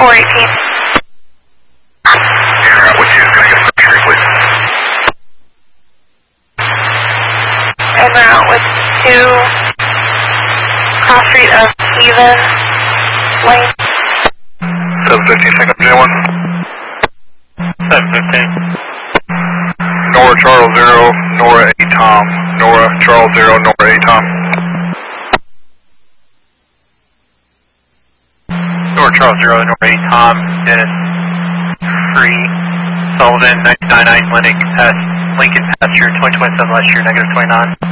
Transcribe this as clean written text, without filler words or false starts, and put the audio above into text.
418. Which is going to get pressure, please. En route with 2, cross street of Stephen Lane. 715, sync up J1. 715. Nora Charles 0, Nora 8 Tom. Nora Charles 0, Nora 8 Tom. Nora Charles 0, Nora 8 Tom, Dennis 3, Sullivan 999, Lincoln Pasture 2027 last year, -29.